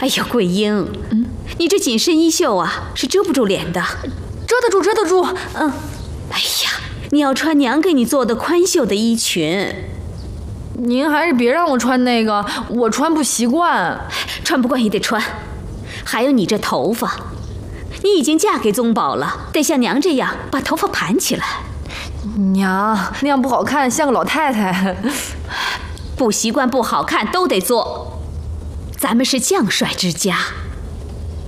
哎呦，桂英，你这紧身衣袖啊，是遮不住脸的。 遮得住，遮得住。 哎呀，你要穿娘给你做的宽袖的衣裙。 您还是别让我穿那个，我穿不习惯。 穿不惯也得穿。还有你这头发，你已经嫁给宗保了，得像娘这样把头发盘起来。 娘，那样不好看，像个老太太。 不习惯不好看都得做。咱们是将帅之家。